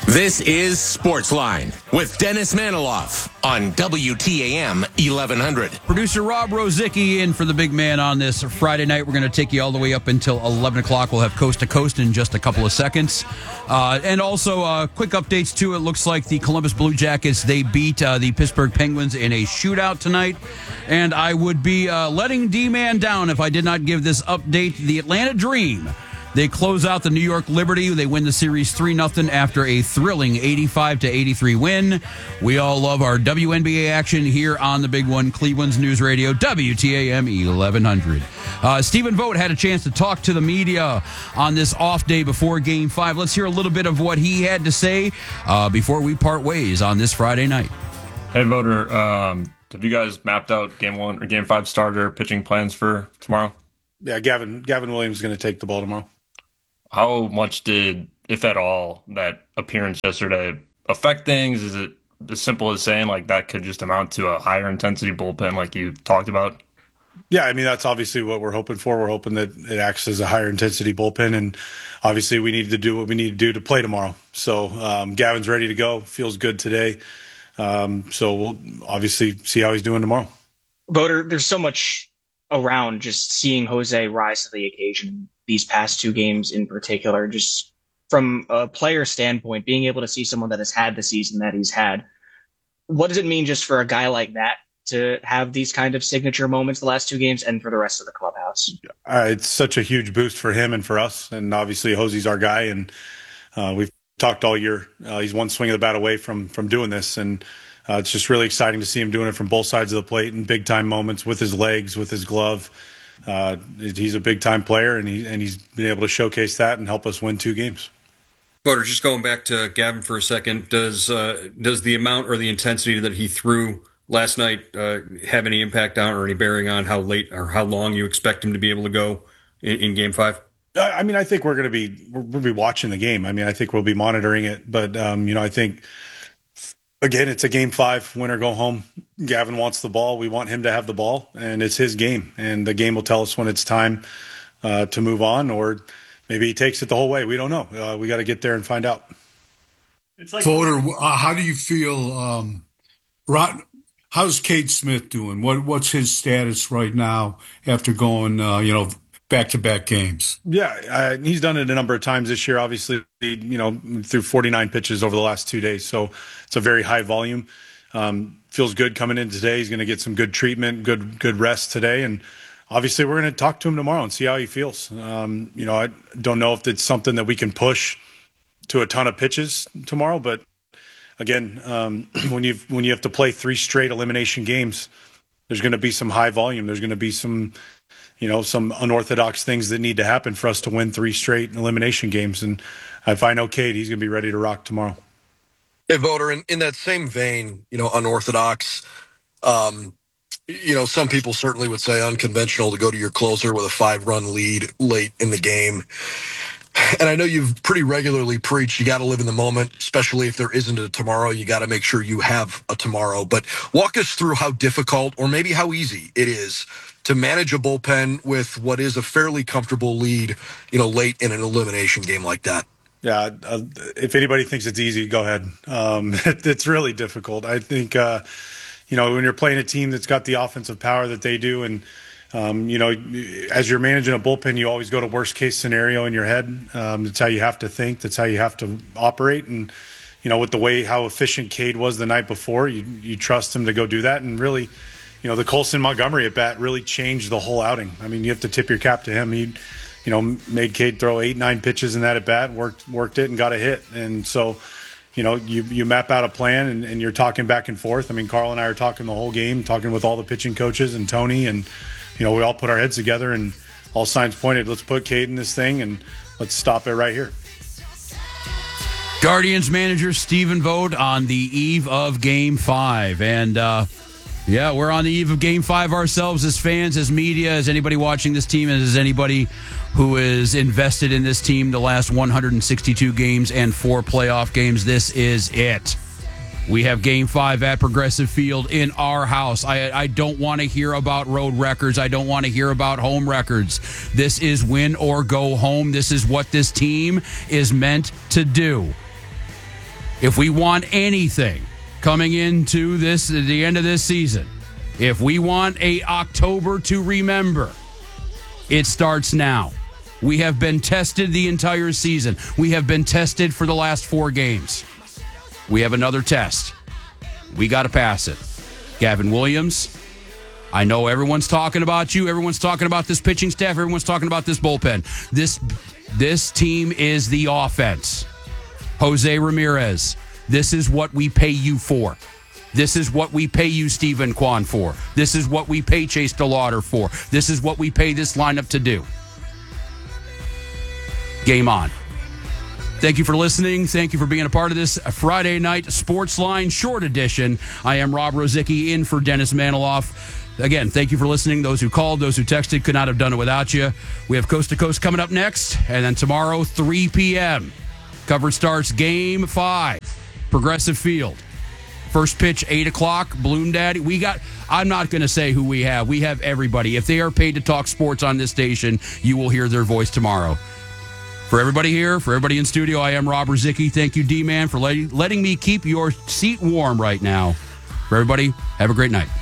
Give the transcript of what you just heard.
This is Sportsline with Dennis Maniloff on WTAM 1100. Producer Rob Rozicki in for the big man on this Friday night. We're going to take you all the way up until 11 o'clock. We'll have Coast to Coast in just a couple of seconds. And also, quick updates, too. It looks like the Columbus Blue Jackets, they beat the Pittsburgh Penguins in a shootout tonight. And I would be letting D-Man down if I did not give this update. The Atlanta Dream, they close out the New York Liberty. They win the series 3-0 after a thrilling 85-83 win. We all love our WNBA action here on the big one, Cleveland's News Radio, WTAM 1100. Stephen Vogt had a chance to talk to the media on this off day before Game 5. Let's hear a little bit of what he had to say before we part ways on this Friday night. Hey, Voter, have you guys mapped out Game 1 or Game 5 starter pitching plans for tomorrow? Yeah, Gavin Williams is going to take the ball tomorrow. How much did, if at all, that appearance yesterday affect things? Is it as simple as saying like that could just amount to a higher intensity bullpen like you talked about? Yeah, I mean, that's obviously what we're hoping for. We're hoping that it acts as a higher intensity bullpen, and obviously we need to do what we need to do to play tomorrow. So Gavin's ready to go, feels good today. So we'll obviously see how he's doing tomorrow. Voter, there's so much around just seeing Jose rise to the occasion these past two games in particular, just from a player standpoint, being able to see someone that has had the season that he's had. What does it mean just for a guy like that to have these kind of signature moments the last two games and for the rest of the clubhouse? It's such a huge boost for him and for us. And obviously Jose's our guy, and we've talked all year. He's one swing of the bat away from doing this. And it's just really exciting to see him doing it from both sides of the plate in big time moments with his legs, with his glove. He's a big time player, and he's been able to showcase that and help us win two games. Voter, just going back to Gavin for a second, does the amount or the intensity that he threw last night have any impact on or any bearing on how late or how long you expect him to be able to go in Game 5? I mean, I think we'll be watching the game. I mean, I think we'll be monitoring it, but I think. Again, it's a Game 5, win or go home. Gavin wants the ball. We want him to have the ball, and it's his game. And the game will tell us when it's time to move on, or maybe he takes it the whole way. We don't know. We got to get there and find out. It's like Voter, how do you feel? How's Cade Smith doing? What's his status right now after going, back-to-back games? Yeah, he's done it a number of times this year. Obviously, through 49 pitches over the last 2 days. So it's a very high volume. Feels good coming in today. He's going to get some good treatment, good rest today. And obviously, we're going to talk to him tomorrow and see how he feels. I don't know if it's something that we can push to a ton of pitches tomorrow. But again, when you have to play 3 straight elimination games, there's going to be some high volume. There's going to be some unorthodox things that need to happen for us to win 3 straight elimination games. And if I know Cade, he's going to be ready to rock tomorrow. Hey, Voter, in that same vein, unorthodox, some people certainly would say unconventional to go to your closer with a 5-run lead late in the game. And I know you've pretty regularly preached you got to live in the moment, especially if there isn't a tomorrow. You got to make sure you have a tomorrow. But walk us through how difficult or maybe how easy it is to manage a bullpen with what is a fairly comfortable lead, late in an elimination game like that. Yeah, if anybody thinks it's easy, go ahead. It's really difficult. I think, when you're playing a team that's got the offensive power that they do, and, as you're managing a bullpen, you always go to worst case scenario in your head. That's how you have to think. That's how you have to operate. And, with the way how efficient Cade was the night before, you trust him to go do that. And really, the Colson Montgomery at bat really changed the whole outing. I mean, you have to tip your cap to him. He, made Cade throw 8-9 pitches in that at bat, worked it and got a hit. And so, you map out a plan and you're talking back and forth. I mean, Carl and I are talking the whole game, talking with all the pitching coaches and Tony, and, we all put our heads together and all signs pointed, let's put Cade in this thing and let's stop it right here. Guardians manager Stephen Vogt on the eve of Game 5. And, we're on the eve of Game 5 ourselves as fans, as media, as anybody watching this team, as anybody who is invested in this team the last 162 games and 4 playoff games. This is it. We have Game 5 at Progressive Field in our house. I don't want to hear about road records. I don't want to hear about home records. This is win or go home. This is what this team is meant to do. If we want anything coming into the end of this season, if we want a October to remember, it starts now. We have been tested the entire season. We have been tested for the last 4 games. We have another test. We got to pass it. Gavin Williams, I know everyone's talking about you. Everyone's talking about this pitching staff. Everyone's talking about this bullpen. This team is the offense. Jose Ramirez, this is what we pay you for. This is what we pay you, Stephen Kwan, for. This is what we pay Chase DeLauder for. This is what we pay this lineup to do. Game on. Thank you for listening. Thank you for being a part of this Friday night Sports Line short edition. I am Rob Rozicki in for Dennis Maniloff. Again, thank you for listening. Those who called, those who texted, could not have done it without you. We have Coast to Coast coming up next, and then tomorrow, 3 p.m. Coverage starts Game 5, Progressive Field. First pitch, 8 o'clock, Balloon Daddy. I'm not going to say who we have. We have everybody. If they are paid to talk sports on this station, you will hear their voice tomorrow. For everybody here, for everybody in studio, I am Rob Rozicki. Thank you, D-Man, for letting me keep your seat warm right now. For everybody, have a great night.